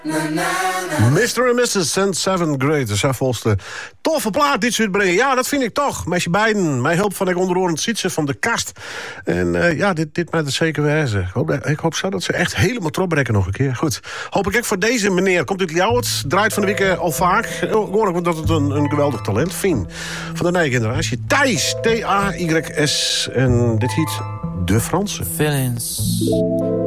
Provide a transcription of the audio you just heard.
Mr. and Mrs. and Seventh Grade. Dat is volste toffe plaat dit soort brengen. Ja, dat vind ik toch. Meisje beiden. Mijn hulp van ik onderhoorend zitten van de kast. En ja, dit met het zeker wezen. Ik hoop zo dat ze echt helemaal trobrekken nog een keer. Goed. Hoop ik ook voor deze meneer. Komt uit Ljouwert. Draait van de week al vaak. Gewoon dat het een geweldig talent vindt. Van de nieuwe generatie. Thijs. T-A-Y-S. En dit heet De Franse. Feelings